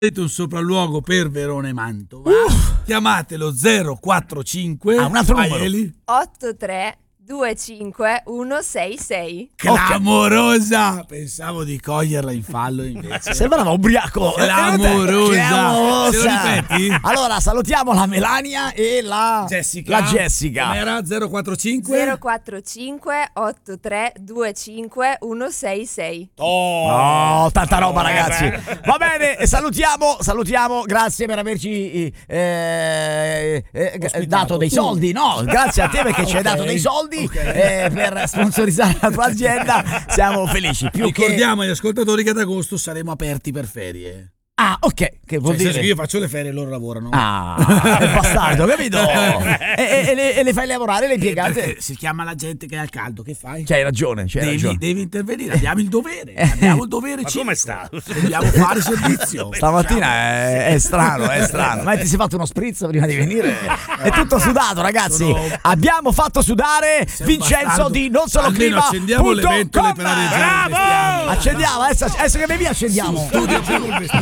Avete un sopralluogo per Verona e Mantova, chiamatelo 045 un altro numero. 8325 166. Clamorosa! Pensavo di coglierla in fallo invece. Sembrava ubriaco. Clamorosa! Se lo ripeti? Allora, salutiamo la Melania e la Jessica. La Jessica. Com'era? 045 045 8325 166. Oh, tanta roba, ragazzi. Va bene, e salutiamo, grazie per averci dato dei soldi. No, grazie a te perché ci hai dato dei soldi per sponsorizzare la tua azienda. Siamo felici. Ricordiamo agli ascoltatori che ad agosto saremo aperti per ferie. Ah, ok, che vuol dire? Che io faccio le ferie e loro lavorano. Ah, è bastardo, capito? e le fai lavorare le impiegate? Si chiama la gente che è al caldo, che fai? C'hai ragione, Devi intervenire, abbiamo il dovere. Abbiamo il dovere. Ma come sta? Dobbiamo fare servizio. Stamattina è strano. Ma ti sei fatto uno spritz prima di venire? È tutto sudato, ragazzi. Abbiamo fatto sudare Vincenzo di Non Solo Clima. Accendiamo le ventole per areggiare. Accendiamo, adesso che bevi accendiamo.